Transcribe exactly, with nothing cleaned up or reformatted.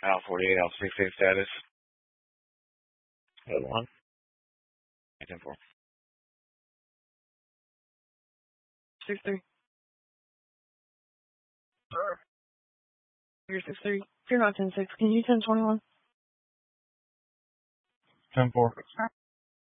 Al forty-eight, Al sixty-eight status. Hold on. ten four. Six three. You're six three. You're not ten six. Can you ten twenty one? ten four.